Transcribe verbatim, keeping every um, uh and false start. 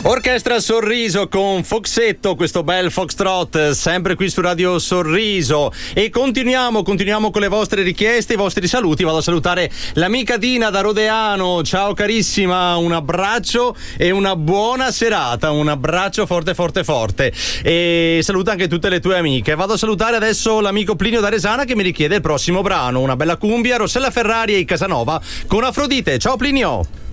Orchestra Sorriso con Foxetto, questo bel foxtrot, sempre qui su Radio Sorriso. E continuiamo, continuiamo con le vostre richieste, i vostri saluti. Vado a salutare l'amica Dina da Rodeano. Ciao carissima, un abbraccio e una buona serata. Un abbraccio forte forte forte. E saluta anche tutte le tue amiche. Vado a salutare adesso l'amico Plinio da Resana che mi richiede il prossimo brano. Una bella cumbia, Rossella Ferrari e Casanova con Afrodite. Ciao Plinio.